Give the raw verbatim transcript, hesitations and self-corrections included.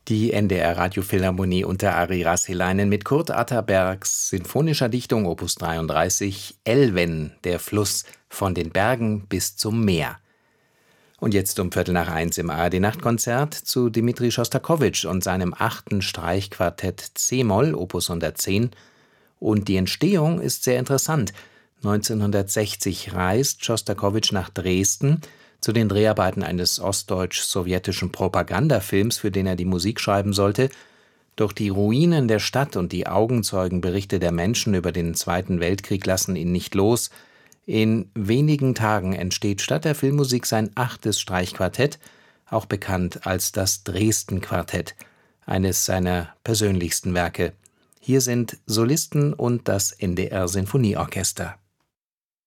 Die N D R Radiophilharmonie unter Ari Rasselainen mit Kurt Atterbergs sinfonischer Dichtung Opus dreiunddreißig Elven, der Fluss von den Bergen bis zum Meer. Und jetzt um Viertel nach eins im A R D-Nachtkonzert zu Dmitri Schostakowitsch und seinem achten Streichquartett c-Moll, Opus hundertzehn. Und die Entstehung ist sehr interessant. neunzehnhundertsechzig reist Schostakowitsch nach Dresden zu den Dreharbeiten eines ostdeutsch-sowjetischen Propagandafilms, für den er die Musik schreiben sollte. Doch die Ruinen der Stadt und die Augenzeugenberichte der Menschen über den Zweiten Weltkrieg lassen ihn nicht los. In wenigen Tagen entsteht statt der Filmmusik sein achtes Streichquartett, auch bekannt als das Dresden-Quartett, eines seiner persönlichsten Werke. Hier sind Solisten und das N D R Sinfonieorchester.